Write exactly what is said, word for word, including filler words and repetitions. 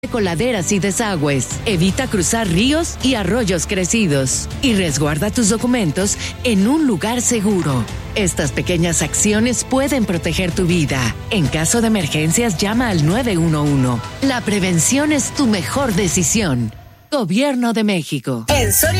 coladeras y desagües. Evita cruzar ríos y arroyos crecidos. Y resguarda tus documentos en un lugar seguro. Estas pequeñas acciones pueden proteger tu vida. En caso de emergencias, llama al nueve uno uno. La prevención es tu mejor decisión. Gobierno de México. En Soriana